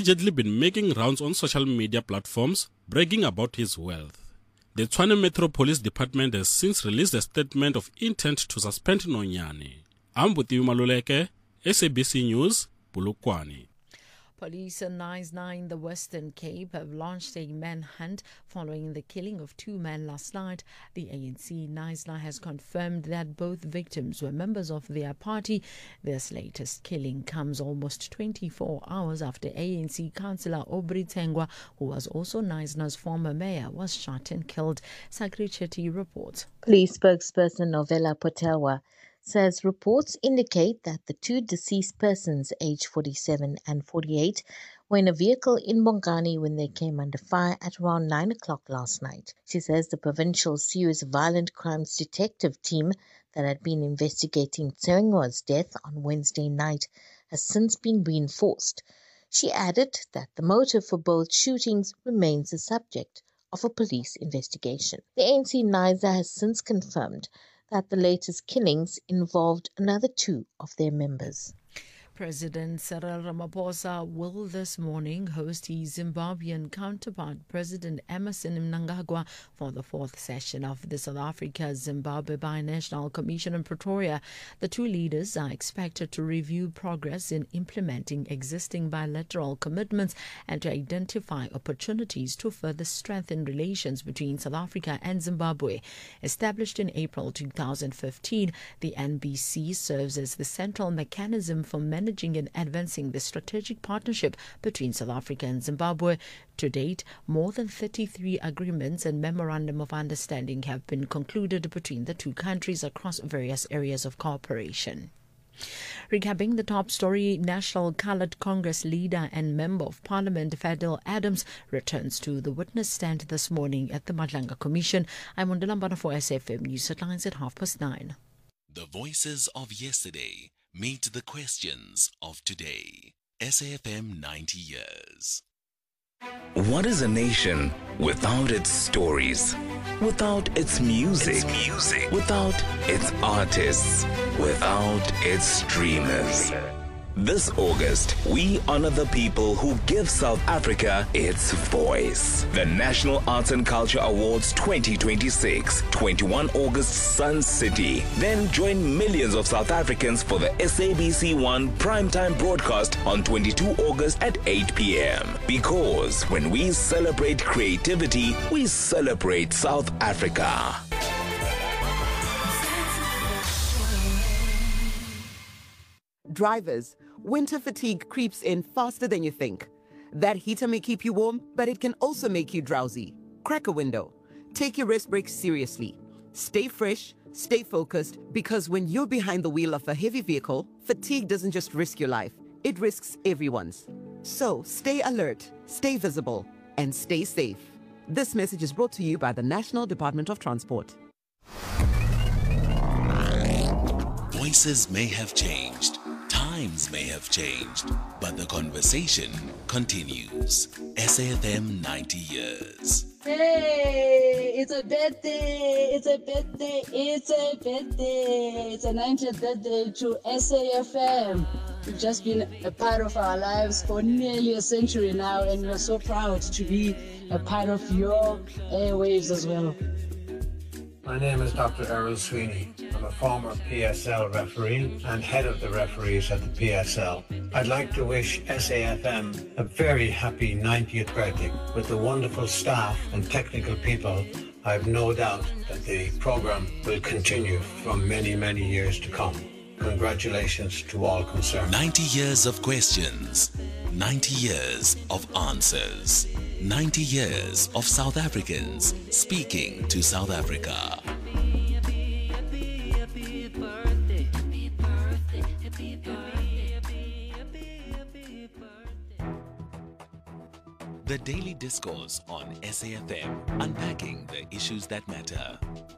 allegedly been making rounds on social media platforms bragging about his wealth. The Tshwane Metro Police Department has since released a statement of intent to suspend Nonyane. I'm Butiwi Maluleke, SABC News, Polokwane. Police in Knysna in the Western Cape have launched a manhunt following the killing of two men last night. The ANC Knysna has confirmed that both victims were members of their party. This latest killing comes almost 24 hours after ANC councillor Aubrey Tengwa, who was also Knysna's former mayor, was shot and killed. Sakri Chetty reports. Police spokesperson Novella Potelwa says reports indicate that the two deceased persons, aged 47 and 48, were in a vehicle in Bongani when they came under fire at around 9 o'clock last night. She says the Provincial Serious Violent Crimes Detective team that had been investigating Tsengwa's death on Wednesday night has since been reinforced. She added that the motive for both shootings remains the subject of a police investigation. The ANC Knysna has since confirmed that the latest killings involved another two of their members. President Cyril Ramaphosa will this morning host his Zimbabwean counterpart, President Emmerson Mnangagwa, for the fourth session of the South Africa-Zimbabwe Binational Commission in Pretoria. The two leaders are expected to review progress in implementing existing bilateral commitments and to identify opportunities to further strengthen relations between South Africa and Zimbabwe. Established in April 2015, the NBC serves as the central mechanism for managing and advancing the strategic partnership between South Africa and Zimbabwe. To date, more than 33 agreements and memorandum of understanding have been concluded between the two countries across various areas of cooperation. Recapping the top story, National Coloured Congress leader and Member of Parliament Fadil Adams returns to the witness stand this morning at the Madlanga Commission. I'm Undulambana for SFM News Headlines at 9:30. The voices of yesterday meet the questions of today. SAFM 90 years. What is a nation without its stories? Without its music? Without its artists? Without its streamers? This August, we honor the people who give South Africa its voice. The National Arts and Culture Awards 2026, 21 August, Sun City. Then join millions of South Africans for the SABC1 primetime broadcast on 22 August at 8 p.m. Because when we celebrate creativity, we celebrate South Africa. Drivers, winter fatigue creeps in faster than you think. That heater may keep you warm, but it can also make you drowsy. Crack a window. Take your rest breaks seriously. Stay fresh, stay focused, because when you're behind the wheel of a heavy vehicle, fatigue doesn't just risk your life, it risks everyone's. So stay alert, stay visible, and stay safe. This message is brought to you by the National Department of Transport. Voices may have changed. Times may have changed, but the conversation continues. SAFM 90 years. Hey, it's a birthday, it's a birthday, it's a birthday. It's a 90th birthday to SAFM. You've just been a part of our lives for nearly a century now, and we're so proud to be a part of your airwaves as well. My name is Dr. Errol Sweeney. I'm a former PSL referee and head of the referees at the PSL. I'd like to wish SAFM a very happy 90th birthday. With the wonderful staff and technical people, I have no doubt that the program will continue for many, many years to come. Congratulations to all concerned. 90 years of questions, 90 years of answers. 90 years of South Africans speaking to South Africa. The Daily Discourse on SAFM, unpacking the issues that matter.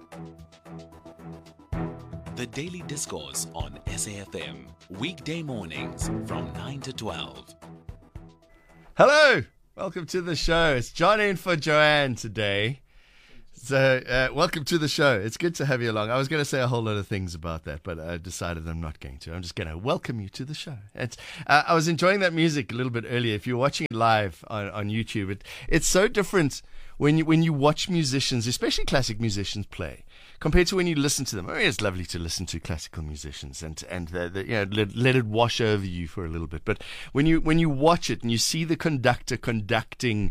The Daily Discourse on SAFM, weekday mornings from 9 to 12. Hello! Welcome to the show. It's John in for Joanne today. So, welcome to the show. It's good to have you along. I was going to say a whole lot of things about that, but I decided I'm not going to. I'm just going to welcome you to the show. I was enjoying that music a little bit earlier. If you're watching it live on YouTube, it's so different when you watch musicians, especially classic musicians, play, compared to when you listen to them. I mean, it's lovely to listen to classical musicians and let it wash over you for a little bit. But when you watch it and you see the conductor conducting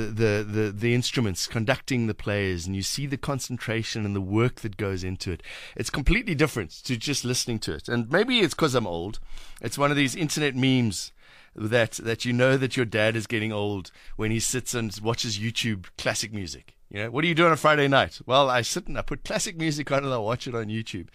the instruments, conducting the players, and you see the concentration and the work that goes into it, it's completely different to just listening to it. And maybe it's because I'm old. It's one of these internet memes that you know that your dad is getting old when he sits and watches YouTube classic music. You know, what do you do on a Friday night? Well, I sit and I put classic music on and I watch it on YouTube.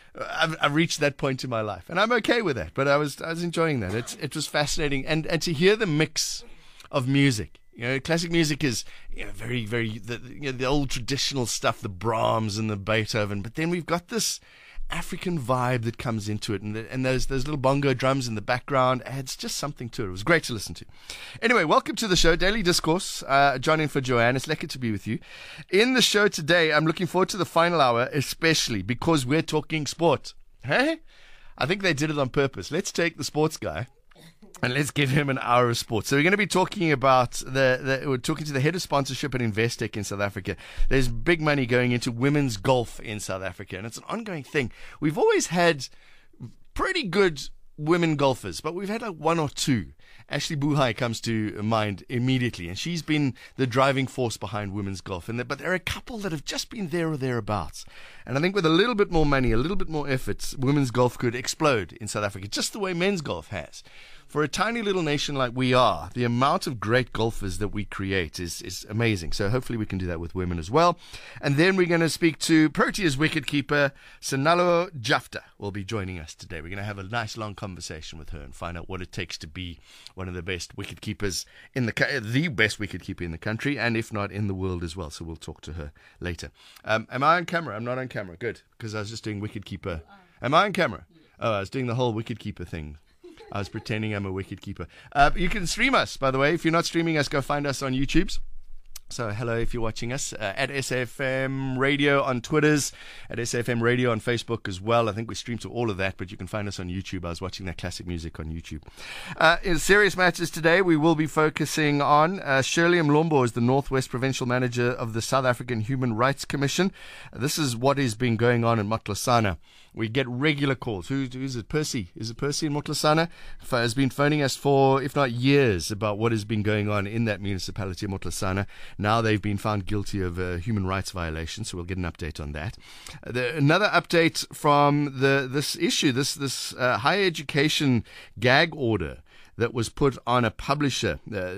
I've reached that point in my life, and I'm okay with that. But I was enjoying that. It was fascinating, and to hear the mix of music. You know, classic music is very, very the old traditional stuff, the Brahms and the Beethoven. But then we've got this African vibe that comes into it, and those little bongo drums in the background adds just something to it. It was great to listen to. Anyway, welcome to the show, Daily Discourse. John in for Joanne. It's lekker to be with you. In the show today, I'm looking forward to the final hour, especially because we're talking sport. Hey? I think they did it on purpose. Let's take the sports guy and let's give him an hour of sports. So we're going to be talking about we're talking to the head of sponsorship at Investec in South Africa. There's big money going into women's golf in South Africa, and it's an ongoing thing. We've always had pretty good women golfers, but we've had like one or two. Ashley Buhai comes to mind immediately, and she's been the driving force behind women's golf. But there are a couple that have just been there or thereabouts. And I think with a little bit more money, a little bit more effort, women's golf could explode in South Africa, just the way men's golf has. For a tiny little nation like we are, the amount of great golfers that we create is amazing. So hopefully we can do that with women as well. And then we're going to speak to Proteas wicketkeeper Senalo Jafta will be joining us today. We're going to have a nice long conversation with her and find out what it takes to be one of the best wicketkeepers in the best wicketkeeper in the country, and if not in the world as well. So we'll talk to her later. Am I on camera? I'm not on camera. Good, because I was just doing wicketkeeper. Am I on camera? Oh, I was doing the whole wicketkeeper thing. I was pretending I'm a wicketkeeper. You can stream us, by the way. If you're not streaming us, go find us on YouTube. So hello if you're watching us at SAFM Radio on Twitters, at SAFM Radio on Facebook as well. I think we stream to all of that, but you can find us on YouTube. I was watching that classic music on YouTube. In serious matters today, we will be focusing on Shirley Mlombo is the Northwest Provincial Manager of the South African Human Rights Commission. This is what has been going on in Motlasana. We get regular calls. Who's it? Percy. Is it Percy in Motlasana? Has been phoning us for, if not years, about what has been going on in that municipality of Motlasana. Now they've been found guilty of a human rights violation, so we'll get an update on that. Another update from this issue, this higher education gag order that was put on a publisher,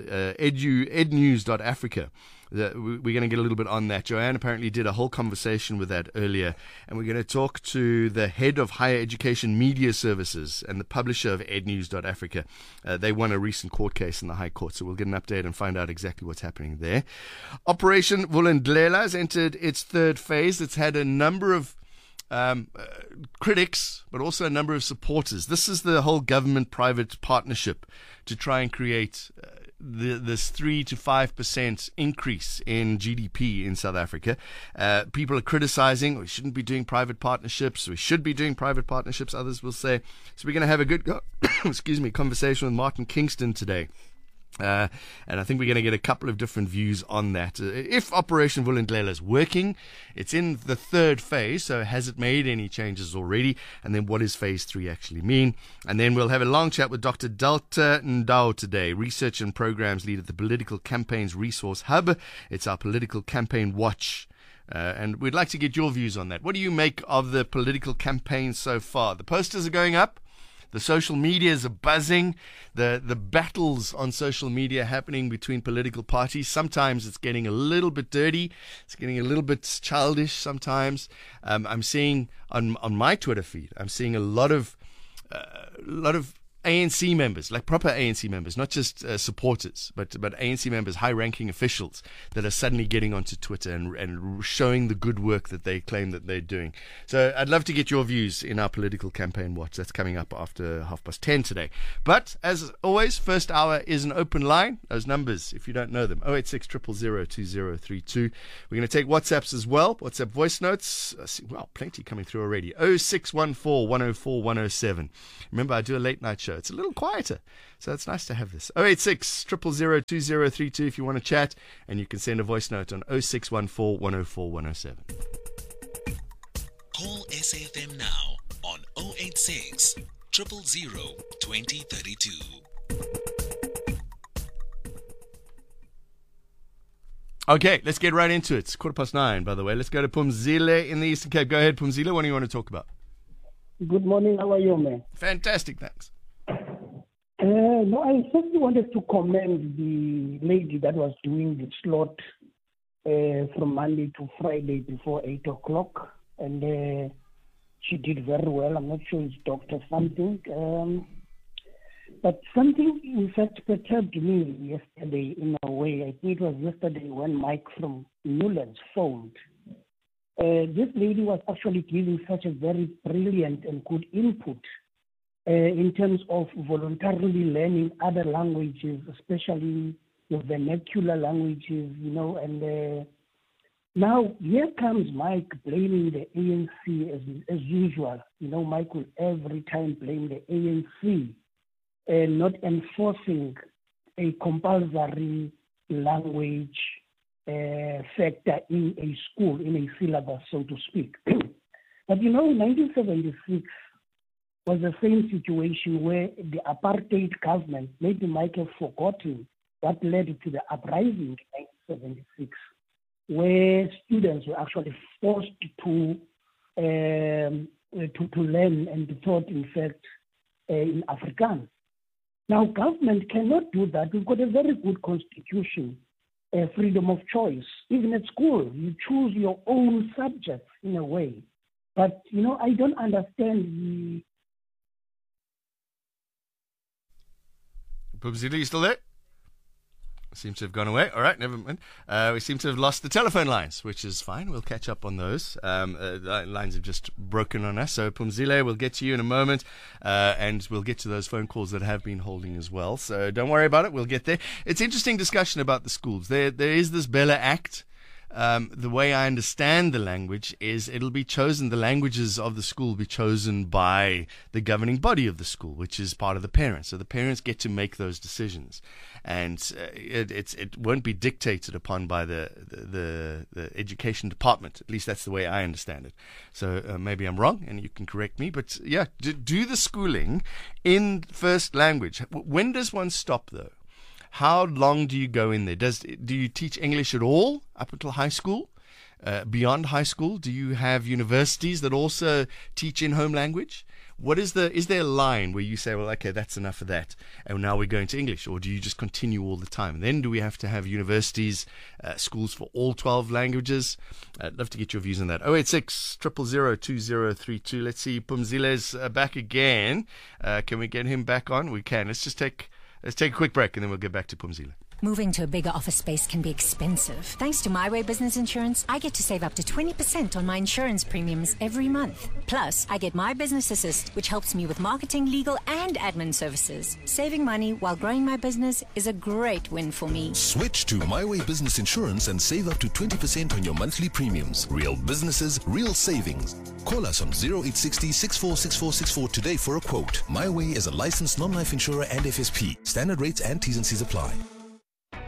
ednews.africa. We're going to get a little bit on that. Joanne apparently did a whole conversation with that earlier, and we're going to talk to the head of higher education media services and the publisher of ednews.africa. They won a recent court case in the High Court, so we'll get an update and find out exactly what's happening there. Operation Vulindlela has entered its third phase. It's had a number of critics, but also a number of supporters. This is the whole government-private partnership to try and create this 3 to 5% increase in GDP in South Africa. People are criticizing we shouldn't be doing private partnerships. We should be doing private partnerships, others will say. So we're going to have a good conversation with Martin Kingston today. And I think we're going to get a couple of different views on that. If Operation Vulindlela is working, it's in the third phase, so has it made any changes already? And then what does phase 3 actually mean? And then we'll have a long chat with Dr. Delta Ndao today, research and programs lead at the Political Campaigns Resource Hub. It's our political campaign watch. And we'd like to get your views on that. What do you make of the political campaign so far? The posters are going up. The social medias are buzzing. The battles on social media happening between political parties. Sometimes it's getting a little bit dirty. It's getting a little bit childish sometimes. I'm seeing on my Twitter feed, I'm seeing a lot of ANC members, like proper ANC members, not just supporters, but ANC members, high-ranking officials that are suddenly getting onto Twitter and showing the good work that they claim that they're doing. So I'd love to get your views in our political campaign watch. That's coming up after 10:30 today. But as always, first hour is an open line. Those numbers, if you don't know them, 086 000 2032. We're going to take WhatsApps as well, WhatsApp voice notes. Well, plenty coming through already. 0614 104 107. Remember, I do a late night show. It's a little quieter, so it's nice to have this. 086 000 2032 if you want to chat, and you can send a voice note on 0614 104 107. Call SAFM now on 086 000 2032. Okay, let's get right into it. It's 9:15, by the way. Let's go to Phumzile in the Eastern Cape. Go ahead, Phumzile. What do you want to talk about? Good morning. How are you, man? Fantastic, thanks. No, I just wanted to commend the lady that was doing the slot from Monday to Friday before 8 o'clock. And she did very well. I'm not sure it's Dr. something. But something, in fact, perturbed me yesterday in a way. I think it was yesterday when Mike from Newlands phoned. This lady was actually giving such a very brilliant and good input in terms of voluntarily learning other languages, especially the vernacular languages, and now here comes Mike blaming the ANC as usual. Mike will every time blame the ANC and not enforcing a compulsory language factor in a school, in a syllabus, so to speak. But 1976 was the same situation where the apartheid government, maybe Mike have forgotten what led to the uprising in 1976, where students were actually forced to learn and be taught, in fact, in Afrikaans. Now, government cannot do that. We've got a very good constitution, freedom of choice. Even at school, you choose your own subjects in a way. But, I don't understand Phumzile, you still there? Seems to have gone away. All right, never mind. We seem to have lost the telephone lines, which is fine. We'll catch up on those. Lines have just broken on us. So, Phumzile, we'll get to you in a moment, and we'll get to those phone calls that have been holding as well. So, don't worry about it. We'll get there. It's interesting discussion about the schools. There is this Bella Act. The way I understand the language is it'll be chosen, the languages of the school will be chosen by the governing body of the school, which is part of the parents. So the parents get to make those decisions. And it won't be dictated upon by the education department. At least that's the way I understand it. So maybe I'm wrong, and you can correct me. But yeah, do the schooling in first language. When does one stop, though? How long do you go in there? Do you teach English at all up until high school? Beyond high school, do you have universities that also teach in home language? Is there a line where you say, well, okay, that's enough of that, and now we're going to English, or do you just continue all the time? Then do we have to have universities, schools for all 12 languages? I'd love to get your views on that. 086 000 2032. Let's see, Phumzile's back again. Can we get him back on? We can. Let's take a quick break, and then we'll get back to Phumzile. Moving to a bigger office space can be expensive. Thanks to My Way Business Insurance, I get to save up to 20% on my insurance premiums every month. Plus, I get My Business Assist, which helps me with marketing, legal, and admin services. Saving money while growing my business is a great win for me. Switch to My Way Business Insurance and save up to 20% on your monthly premiums. Real businesses, real savings. Call us on 0860 646464 today for a quote. My Way is a licensed non-life insurer and FSP. Standard rates and T's and C's apply.